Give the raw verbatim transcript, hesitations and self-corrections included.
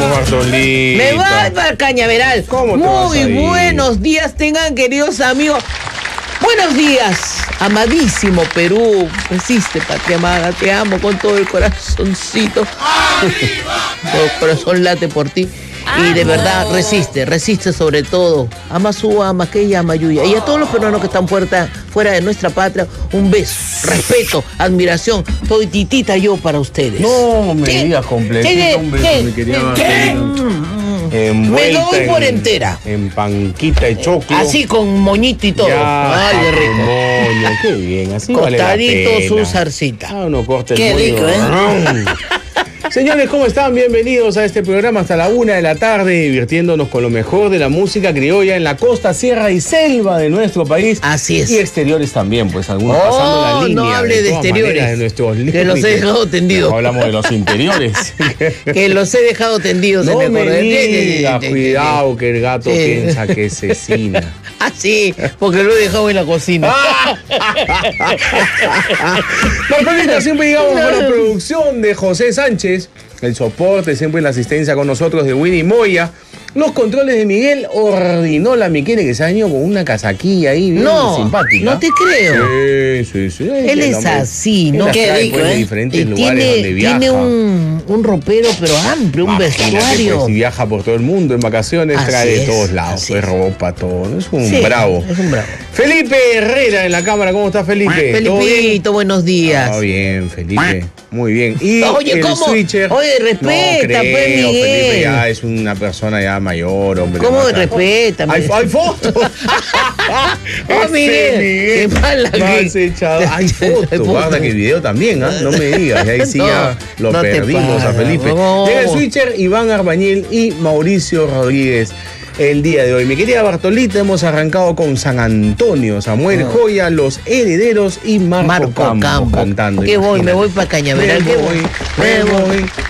Bartolito. Me voy para Cañaveral. ¿Cómo te Muy vas a ir? buenos días tengan, queridos amigos. Buenos días, amadísimo Perú. Resiste, patria amada, te amo con todo el corazoncito. Todo el corazón late por ti. Y de verdad, resiste, resiste sobre todo. Ama su ama, que ella ama Yuya. Y a todos los peruanos que están fuera, fuera de nuestra patria, un beso, respeto, admiración. Todo titita yo para ustedes. No me ¿Qué? digas completito, ¿Qué? un beso, ¿Qué? mi querida ¿Qué? Bartolito. Me doy por entera. En panquita de choclo. Así con moñito y todo. Ya, Ay, qué rico. moño, qué bien, así vale la Cortadito pena. su zarcita. Ah, uno corta el Qué moño. rico, ¿eh? Señores, ¿cómo están? Bienvenidos a este programa hasta la una de la tarde, divirtiéndonos con lo mejor de la música criolla en la costa, sierra y selva de nuestro país. Así es. Y exteriores también, pues algunos Oh, pasando la línea. no hable de todas exteriores, maneras, de nuestros que los he límites. dejado tendidos. No hablamos de los interiores. Que los he dejado tendidos No en el me corredor. digas, cuidado que el gato Sí. piensa que es cecina. Ah, sí, porque lo he dejado en la cocina. Marcolita, siempre llegamos con la producción de José Sánchez, el soporte, siempre en la asistencia con nosotros de Winnie Moya, los controles de Miguel Ordinola, mi quiere que se ha venido con una casaquilla ahí bien No, simpática. no te creo. Sí, sí, sí. Ay, Él que es hombre, así, él ¿no? las Qué trae, rico, pues, de ¿eh? diferentes Y lugares tiene, donde viaja. tiene un, un ropero, pero amplio, un Imagínate, vestuario. pues, si viaja por todo el mundo en vacaciones, Así trae de es, todos lados, así pues es. ropa, todo. Es un Sí, bravo. es un bravo. Felipe Herrera en la cámara, ¿cómo está Felipe? ¿Todo bien? Felipito, buenos días. Ah, bien, Felipe. Muy bien. Y Oye, el ¿cómo? switcher. Oye, respeta, no creo, pues, Miguel. Felipe ya es una persona ya mayor, hombre. ¿Cómo mata. respeta? Hay, hay fotos. Oh, Miguel, qué mala Me has que- echado. Hay Hay fotos. fotos. Guarda que el video también, ¿ah? No me digas. Y ahí sí No, ya lo no te perdimos a pases, Felipe. no. Llega el switcher, Iván Arbañil y Mauricio Rodríguez. El día de hoy, mi querida Bartolita, hemos arrancado con San Antonio, Samuel No. Joya, Los Herederos y Marco, Marco Campos Campo. cantando. ¿Qué voy? Me imagínate. voy para Cañaveral. Me ¿Qué voy, me voy,